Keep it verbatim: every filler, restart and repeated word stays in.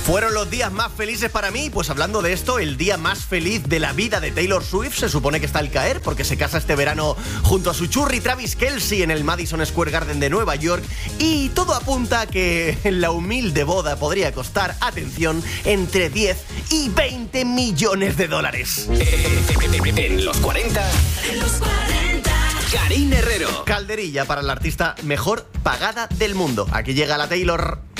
Fueron los días más felices para mí. Pues hablando de esto, el día más feliz de la vida de Taylor Swift se supone que está al caer, porque se casa este verano junto a su churri Travis Kelce en el Madison Square Garden de Nueva York, y todo apunta a que la humilde boda podría costar, atención, entre diez y veinte millones de dólares. En los cuarenta, en los cuarenta, Karina Herrero. Calderilla para la artista mejor pagada del mundo. Aquí llega la Taylor.